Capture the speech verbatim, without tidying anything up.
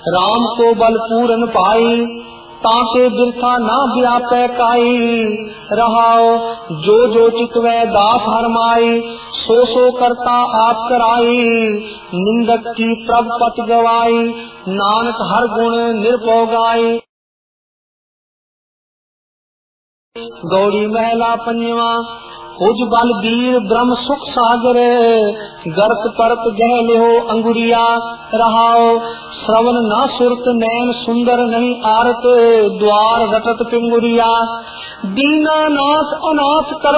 राम को बल पूरन पाई, ताके बिरथा ना व्यापै काई। रहाओ जो जो चितवै दास हरमाई, सो सो करता आप कराई। निंदक की प्रभ पत गवाई, नानक हर गुण निर्भो गाई। गौड़ी महला पंजवा। उज बल वीर ब्रह्म सुख सागर, गर्त परत गहल हो अंगुरिया। रहाओ श्रवण न सुरत नैन सुंदर नहीं आरत, द्वार रटत पिंगुरिया। दीना नाथ अनाथ कर